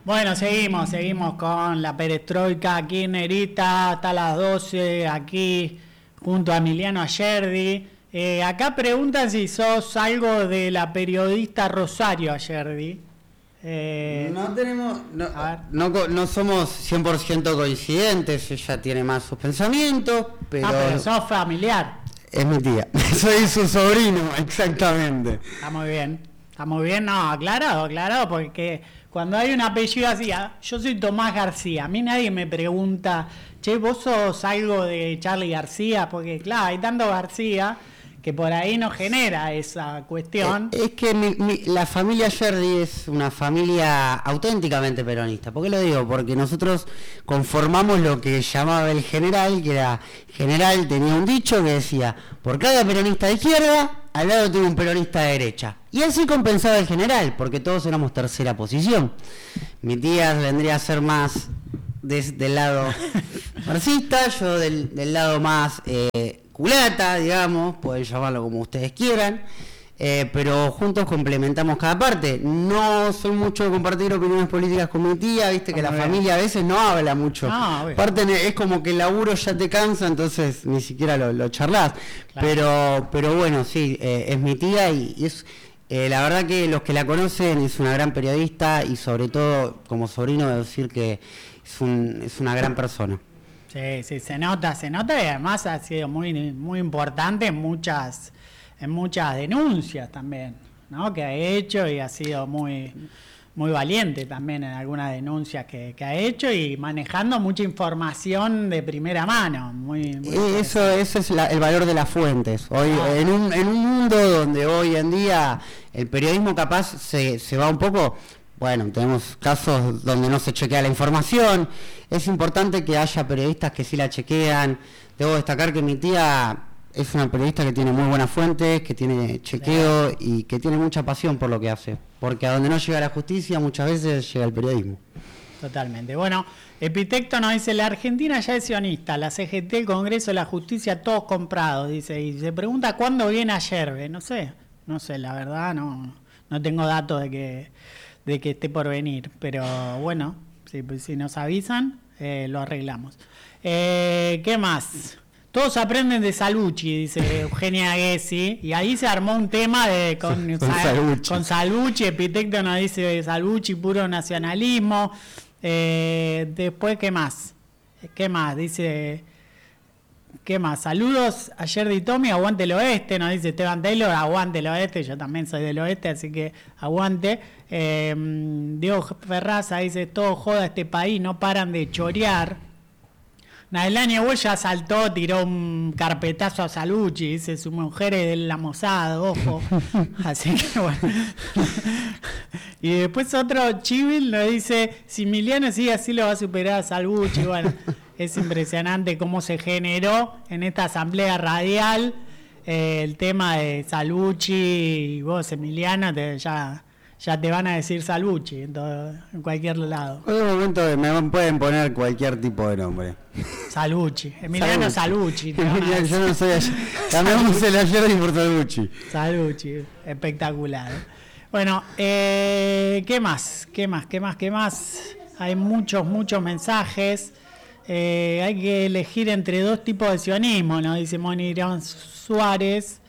Bueno, seguimos con la perestroika kirchnerista hasta las 12 aquí junto a Emiliano Ayerdi. Acá preguntan si sos algo de la periodista Rosario Ayerdi. No somos 100% coincidentes, ella tiene más sus pensamientos, pero sos familiar. Es mi tía, soy su sobrino, exactamente. Está muy bien, no, aclarado, porque cuando hay un apellido así, yo soy Tomás García, a mí nadie me pregunta, che, vos sos algo de Charly García, porque claro, hay tanto García que por ahí no genera esa cuestión. Es que la familia Ayerdi es una familia auténticamente peronista. ¿Por qué lo digo? Porque nosotros conformamos lo que llamaba el general, que era, general tenía un dicho que decía, por cada peronista de izquierda, al lado tiene un peronista de derecha. Y así compensaba el general, porque todos éramos tercera posición. Mi tía vendría a ser más del lado marxista, yo del lado más culata, digamos, pueden llamarlo como ustedes quieran, pero juntos complementamos cada parte. No soy mucho de compartir opiniones políticas con mi tía, viste que la familia a veces no habla mucho. Aparte es como que el laburo ya te cansa, entonces ni siquiera lo charlás. Claro. Pero bueno, sí, es mi tía y es... la verdad que los que la conocen es una gran periodista y sobre todo como sobrino debo decir que es una gran persona. Sí, se nota y además ha sido muy importante en muchas denuncias también, ¿no? Que ha hecho y ha sido muy valiente también en algunas denuncias que ha hecho y manejando mucha información de primera mano. Eso es el valor de las fuentes. Hoy en un mundo donde hoy en día el periodismo capaz se va un poco... Bueno, tenemos casos donde no se chequea la información. Es importante que haya periodistas que sí la chequean. Debo destacar que mi tía es una periodista que tiene muy buenas fuentes, que tiene chequeo y que tiene mucha pasión por lo que hace. Porque a donde no llega la justicia, muchas veces llega el periodismo. Totalmente. Bueno, Epitecto nos dice, la Argentina ya es sionista, la CGT, el Congreso, la Justicia, todos comprados, dice. Y se pregunta cuándo viene Ayerbe. No sé, la verdad no tengo datos de que esté por venir, pero bueno, si nos avisan, lo arreglamos. ¿Qué más? Todos aprenden de Salvucci, dice Eugenia Gessi, y ahí se armó un tema con Salvucci. Epitecto nos dice Salvucci, puro nacionalismo. Después, ¿qué más? Dice... ¿Qué más? Saludos a Ayerdi y Tommy, aguante el oeste, nos dice Esteban Taylor, aguante el oeste, yo también soy del oeste, así que aguante. Diego Ferraza dice, todo joda este país, no paran de chorear. Nadelani ya saltó, tiró un carpetazo a Salvucci, dice, su mujer es de la Mossad, ojo. Así que bueno. Y después otro Chivil nos dice, si Emiliano sigue así lo va a superar a Salvucci, bueno. Es impresionante cómo se generó en esta asamblea radial el tema de Salvucci y vos, Emiliano, ya te van a decir Salvucci en cualquier lado. En un momento me pueden poner cualquier tipo de nombre. Salvucci, Emiliano Salvucci. Yo no soy Ayerdi. Cambiamos el Ayerdi por Salvucci. Salvucci, espectacular. Bueno, ¿qué más? Hay muchos mensajes. Hay que elegir entre dos tipos de sionismo, ¿no? Dice Moni Irán Suárez.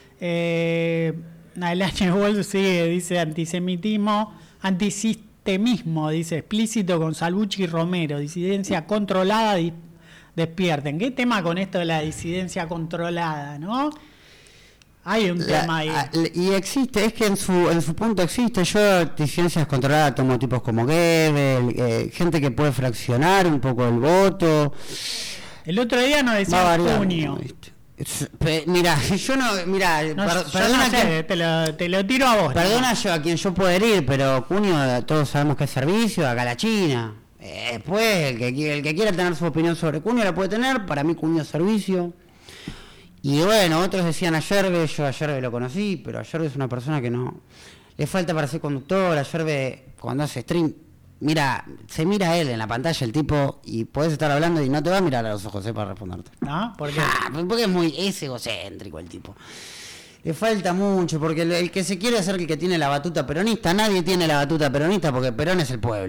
Nailani Wolf sigue, dice antisemitismo, antisistemismo, dice explícito con Salvucci y Romero, disidencia controlada, despierten. ¿Qué tema con esto de la disidencia controlada, no? Hay un tema ahí. Y existe, es que en su punto existe. Yo, disidencias controladas, tomo tipos como Goebbels, gente que puede fraccionar un poco el voto. El otro día nos decía junio. Mira, yo no. Mira, perdona, no sé, te lo tiro a vos. Perdona yo a quien yo puedo herir, pero junio todos sabemos que es servicio, acá la China. Después, el que quiera tener su opinión sobre Cunio la puede tener. Para mí, Cunio es servicio. Y bueno, otros decían Ayerbe, yo Ayerbe lo conocí, pero Ayerbe es una persona que no le falta para ser conductor. Ayerbe, cuando hace stream, se mira a él en la pantalla, el tipo, y podés estar hablando y no te va a mirar a los ojos para responderte. ¿No? ¿Por qué? Porque es egocéntrico el tipo. Le falta mucho, porque el que se quiere hacer el que tiene la batuta peronista, nadie tiene la batuta peronista porque Perón es el pueblo.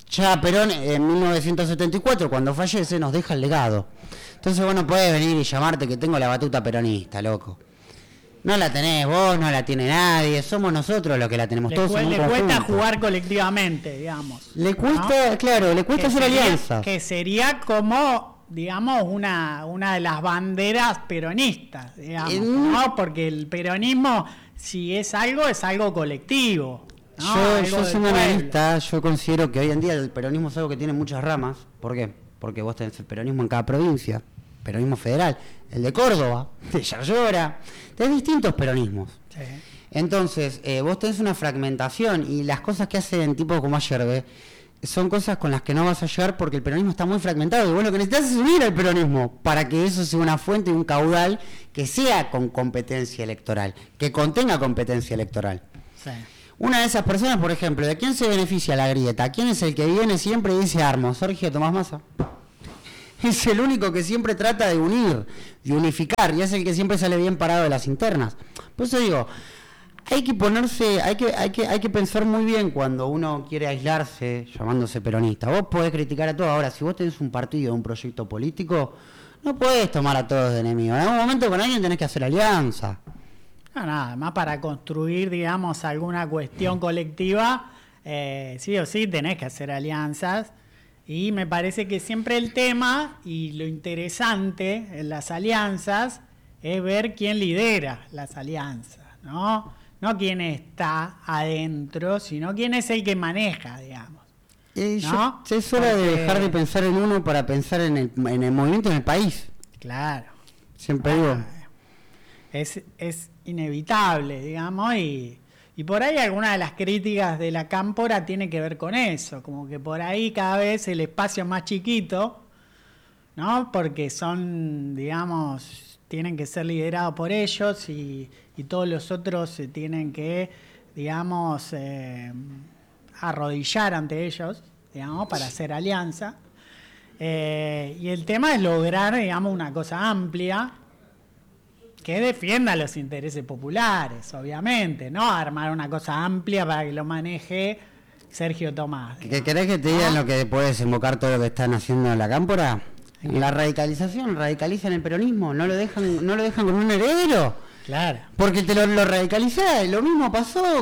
Ya Perón en 1974, cuando fallece, nos deja el legado. Entonces vos no podés venir y llamarte que tengo la batuta peronista, loco. No la tenés vos, no la tiene nadie, somos nosotros los que la tenemos todos. Le cuesta jugar colectivamente, digamos. Le cuesta, ¿no? Claro, le cuesta hacer alianzas. Que sería como, digamos, una de las banderas peronistas, digamos, ¿no? Porque el peronismo, si es algo colectivo. ¿No? Yo soy un analista, yo considero que hoy en día el peronismo es algo que tiene muchas ramas. ¿Por qué? Porque vos tenés el peronismo en cada provincia, peronismo federal, el de Córdoba, de Yarlora, tenés distintos peronismos. Sí. Entonces, vos tenés una fragmentación y las cosas que hacen tipos como Ayerbe son cosas con las que no vas a llegar porque el peronismo está muy fragmentado y vos lo que necesitas es unir al peronismo para que eso sea una fuente y un caudal que sea con competencia electoral, que contenga competencia electoral. Sí. Una de esas personas, por ejemplo, ¿de quién se beneficia la grieta? ¿Quién es el que viene siempre y dice armo? Sergio Tomás Massa. Es el único que siempre trata de unir, de unificar, y es el que siempre sale bien parado de las internas. Por eso digo, hay que ponerse, hay que pensar muy bien cuando uno quiere aislarse llamándose peronista. Vos podés criticar a todos. Ahora, si vos tenés un partido, un proyecto político, no podés tomar a todos de enemigos. En algún momento con alguien tenés que hacer alianza. Nada más para construir, digamos, alguna cuestión colectiva, sí o sí tenés que hacer alianzas. Y me parece que siempre el tema y lo interesante en las alianzas es ver quién lidera las alianzas, ¿no? No quién está adentro, sino quién es el que maneja, digamos. ¿No? Es hora de dejar de pensar en uno para pensar en el movimiento, en el país. Claro. Siempre digo. Es inevitable, digamos, y por ahí alguna de las críticas de la Cámpora tiene que ver con eso, como que por ahí cada vez el espacio es más chiquito, ¿no? Porque son, digamos, tienen que ser liderados por ellos y todos los otros se tienen que, digamos, arrodillar ante ellos, digamos, para hacer alianza. Y el tema es lograr, digamos, una cosa amplia que defienda los intereses populares, obviamente, no armar una cosa amplia para que lo maneje Sergio Tomás. ¿Querés que te digan lo que puede desembocar todo lo que están haciendo en la Cámpora? La radicalización, radicalizan el peronismo, no lo dejan con un heredero. Claro. Porque te lo radicalizás, lo mismo pasó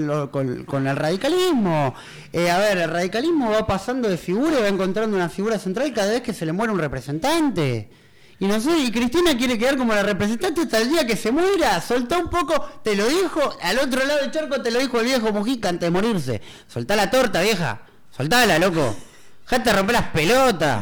con el radicalismo. A ver, el radicalismo va pasando de figura y va encontrando una figura central cada vez que se le muere un representante. Y no sé, y Cristina quiere quedar como la representante hasta el día que se muera. Soltá un poco, te lo dijo, al otro lado del charco te lo dijo el viejo Mujica antes de morirse. Soltá la torta, vieja. Soltala, loco. Dejate romper las pelotas.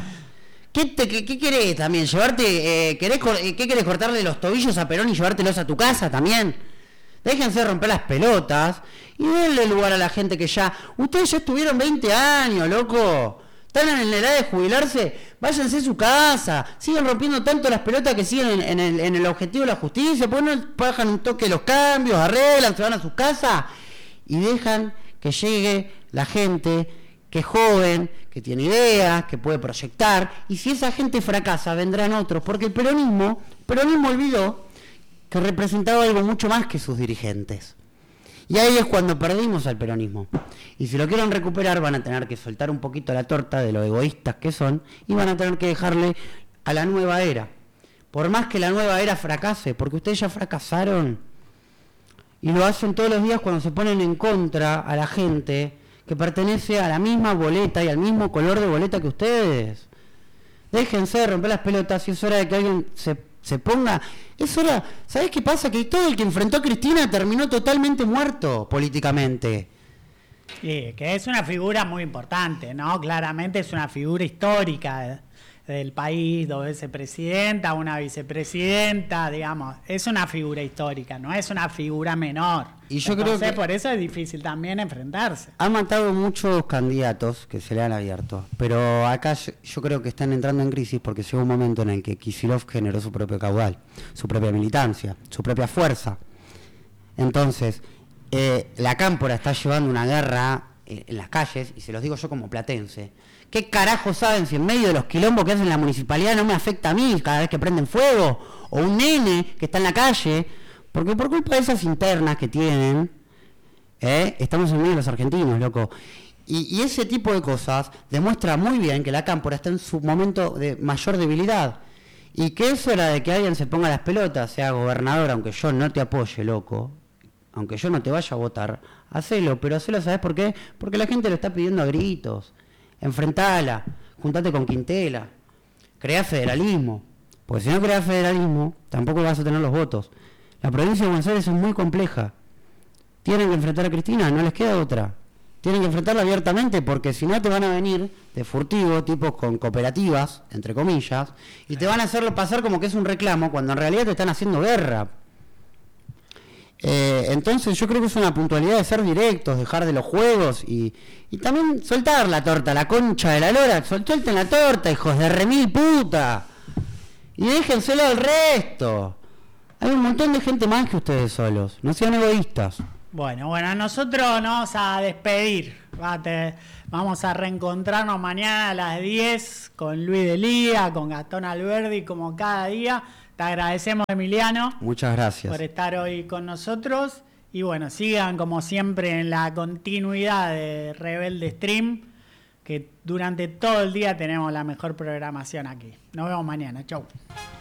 ¿Qué querés también? ¿Llevarte, qué querés cortarle los tobillos a Perón y llevártelos a tu casa también? Déjense de romper las pelotas y denle lugar a la gente que ya... Ustedes ya estuvieron 20 años, loco. Están en la edad de jubilarse, váyanse a su casa, siguen rompiendo tanto las pelotas que siguen en el objetivo de la justicia, pues no bajan un toque los cambios, arreglan, se van a sus casas y dejan que llegue la gente que es joven, que tiene ideas, que puede proyectar, y si esa gente fracasa vendrán otros, porque el peronismo olvidó que representaba algo mucho más que sus dirigentes. Y ahí es cuando perdimos al peronismo. Y si lo quieren recuperar van a tener que soltar un poquito la torta de lo egoístas que son y van a tener que dejarle a la nueva era. Por más que la nueva era fracase, porque ustedes ya fracasaron y lo hacen todos los días cuando se ponen en contra a la gente que pertenece a la misma boleta y al mismo color de boleta que ustedes. Déjense de romper las pelotas y es hora de que alguien se ponga... Es hora... ¿Sabés qué pasa? Que todo el que enfrentó a Cristina terminó totalmente muerto políticamente. Sí, que es una figura muy importante, ¿no? Claramente es una figura histórica del país, dos veces presidenta, una vicepresidenta, digamos, es una figura histórica, no es una figura menor. Y yo creo que por eso es difícil también enfrentarse. Ha matado muchos candidatos que se le han abierto, pero acá yo creo que están entrando en crisis porque llegó un momento en el que Kicillof generó su propio caudal, su propia militancia, su propia fuerza. Entonces, la Cámpora está llevando una guerra en las calles, y se los digo yo como platense. ¿Qué carajo saben si en medio de los quilombos que hacen la municipalidad no me afecta a mí cada vez que prenden fuego? O un nene que está en la calle, porque por culpa de esas internas que tienen, estamos en medio de los argentinos, loco. Y ese tipo de cosas demuestra muy bien que la Cámpora está en su momento de mayor debilidad. Y que es hora de que alguien se ponga las pelotas, sea gobernador, aunque yo no te apoye, loco, aunque yo no te vaya a votar, hacelo, pero hacelo, ¿sabes por qué? Porque la gente lo está pidiendo a gritos. Enfrentala, juntate con Quintela, crea federalismo. Porque si no creas federalismo, tampoco vas a tener los votos. La provincia de Buenos Aires es muy compleja. Tienen que enfrentar a Cristina, no les queda otra. Tienen que enfrentarla abiertamente porque si no te van a venir de furtivo, tipos con cooperativas, entre comillas, y te van a hacerlo pasar como que es un reclamo cuando en realidad te están haciendo guerra. Entonces yo creo que es una puntualidad de ser directos, dejar de los juegos y también soltar la torta, la concha de la lora, suelten la torta, hijos de remil puta, y déjenselo al resto. Hay un montón de gente más que ustedes solos, no sean egoístas. Bueno, nosotros nos vamos a despedir. Vamos a reencontrarnos mañana a las 10 con Luis Delía, con Gastón Alberdi, como cada día. Te agradecemos, Emiliano. Muchas gracias. Por estar hoy con nosotros. Y bueno, sigan como siempre en la continuidad de Rebelde Stream, que durante todo el día tenemos la mejor programación aquí. Nos vemos mañana. Chau.